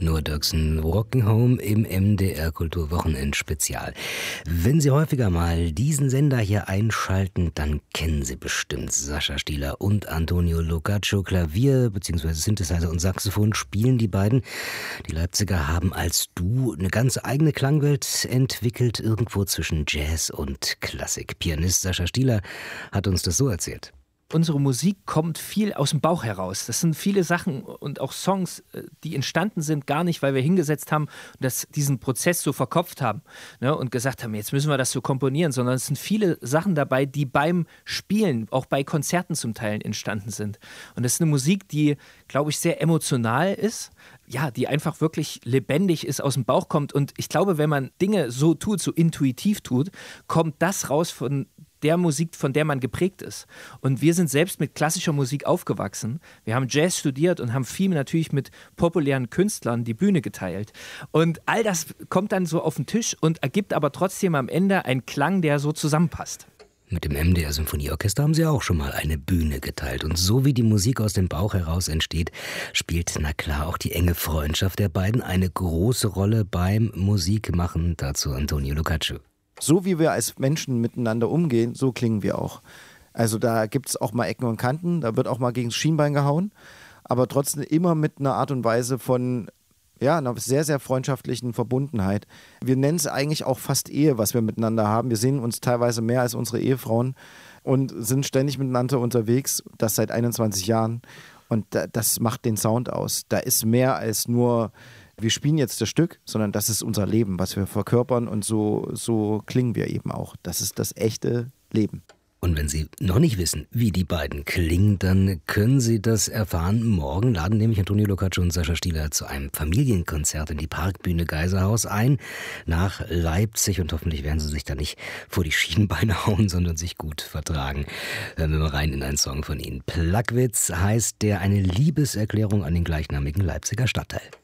Noah Dirksen, Walking Home im MDR Kulturwochenend-Spezial. Wenn Sie häufiger mal diesen Sender hier einschalten, dann kennen Sie bestimmt Sascha Stieler und Antonio Locaccio. Klavier bzw. Synthesizer und Saxophon spielen die beiden. Die Leipziger haben als Duo eine ganz eigene Klangwelt entwickelt, irgendwo zwischen Jazz und Klassik. Pianist Sascha Stieler hat uns das so erzählt. Unsere Musik kommt viel aus dem Bauch heraus. Das sind viele Sachen und auch Songs, die entstanden sind, gar nicht, weil wir hingesetzt haben und diesen Prozess so verkopft haben, ne, und gesagt haben, jetzt müssen wir das so komponieren, sondern es sind viele Sachen dabei, die beim Spielen, auch bei Konzerten zum Teil entstanden sind. Und das ist eine Musik, die, glaube ich, sehr emotional ist, ja, die einfach wirklich lebendig ist, aus dem Bauch kommt. Und ich glaube, wenn man Dinge so tut, so intuitiv tut, kommt das raus von der Musik, von der man geprägt ist. Und wir sind selbst mit klassischer Musik aufgewachsen. Wir haben Jazz studiert und haben viel natürlich mit populären Künstlern die Bühne geteilt. Und all das kommt dann so auf den Tisch und ergibt aber trotzdem am Ende einen Klang, der so zusammenpasst. Mit dem MDR Symphonieorchester haben Sie auch schon mal eine Bühne geteilt. Und so wie die Musik aus dem Bauch heraus entsteht, spielt, na klar, auch die enge Freundschaft der beiden eine große Rolle beim Musikmachen. Dazu Antonio Locaccio. So wie wir als Menschen miteinander umgehen, so klingen wir auch. Also da gibt es auch mal Ecken und Kanten, da wird auch mal gegen das Schienbein gehauen, aber trotzdem immer mit einer Art und Weise von einer sehr, sehr freundschaftlichen Verbundenheit. Wir nennen es eigentlich auch fast Ehe, was wir miteinander haben. Wir sehen uns teilweise mehr als unsere Ehefrauen und sind ständig miteinander unterwegs, das seit 21 Jahren. Und das macht den Sound aus. Da ist mehr als nur, wir spielen jetzt das Stück, sondern das ist unser Leben, was wir verkörpern, und so klingen wir eben auch. Das ist das echte Leben. Und wenn Sie noch nicht wissen, wie die beiden klingen, dann können Sie das erfahren. Morgen laden nämlich Antonio Locaccio und Sascha Stieler zu einem Familienkonzert in die Parkbühne Geiserhaus ein, nach Leipzig. Und hoffentlich werden Sie sich da nicht vor die Schienbeine hauen, sondern sich gut vertragen. Hören wir mal rein in einen Song von Ihnen. Plagwitz heißt der, eine Liebeserklärung an den gleichnamigen Leipziger Stadtteil.